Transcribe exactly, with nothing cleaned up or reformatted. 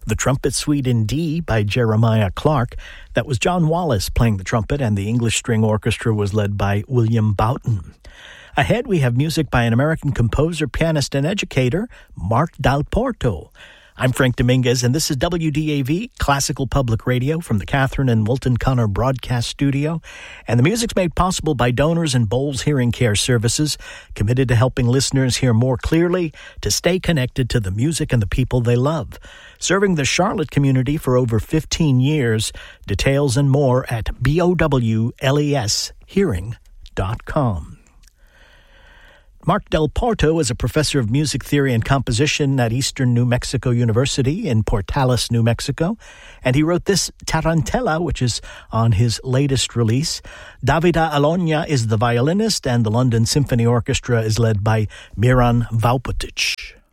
The Trumpet Suite in D by Jeremiah Clark. That was John Wallace playing the trumpet, and the English String Orchestra was led by William Boughton. Ahead, we have music by an American composer, pianist, and educator, Mark Dal Porto. I'm Frank Dominguez, and this is W D A V, Classical Public Radio from the Catherine and Wilton Connor Broadcast Studio. And the music's made possible by donors and Bowles Hearing Care Services, committed to helping listeners hear more clearly, to stay connected to the music and the people they love. Serving the Charlotte community for over fifteen years. Details and more at bowles hearing dot com. Mark Dal Porto is a professor of music theory and composition at Eastern New Mexico University in Portales, New Mexico, and he wrote this Tarantella, which is on his latest release. Davida Alogna is the violinist, and the London Symphony Orchestra is led by Miran Vaupotic.